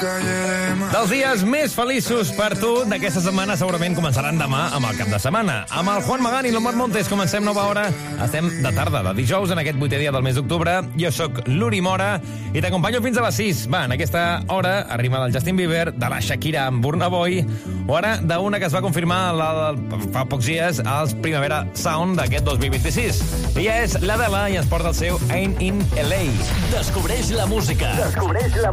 Dels dies més feliços per tu d'aquesta setmana segurament començaran demà amb el cap de setmana. Amb el Juan Magán i l'Omar Montes comencem nova hora. Estem de tarda, de dijous, en aquest 8è dia del mes d'octubre. Jo sóc l'Uri Mora i t'acompanyo fins a les 6. Va, en aquesta hora arriba del Justin Bieber, de la Shakira amb Burna Boy, o ara d'una que es va confirmar fa pocs dies als Primavera Sound d'aquest 2026. Ella és l'Adela i ens porta el seu Ain't in LA. Descobreix la música. Descobreix la